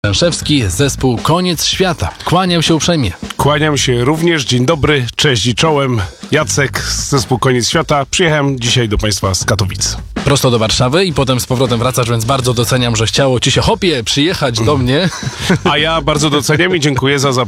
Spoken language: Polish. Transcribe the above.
Ręszewski, zespół Koniec Świata. Kłaniam się uprzejmie. Kłaniam się również. Dzień dobry, cześć i czołem. Jacek z zespół Koniec Świata. Przyjechałem dzisiaj do Państwa z Katowic. Prosto do Warszawy i potem z powrotem wracasz, więc bardzo doceniam, że chciało ci się przyjechać do mnie. A ja bardzo doceniam i dziękuję za zaproszenie.